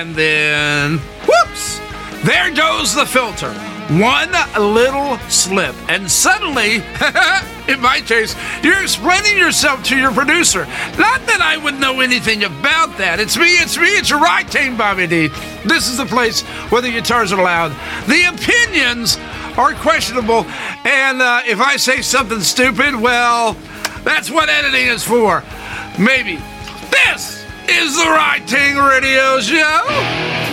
And then, whoops, there goes the filter. One little slip, and suddenly, in my case, you're explaining yourself to your producer. Not that I would know anything about that. It's me, it's your right team, Bobby D. This is the place where the guitars are loud. The opinions are questionable, and if I say something stupid, well, that's what editing is for. Maybe. This is the Right Ting Radio Show.